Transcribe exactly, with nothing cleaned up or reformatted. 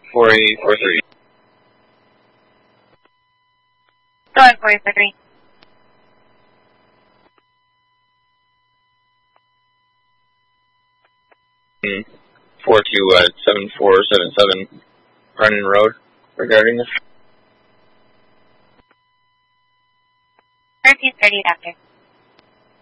four eight four three. Go ahead, four eight four three. four two uh, seven four seven seven Brennan Road regarding this. thirteen thirty after.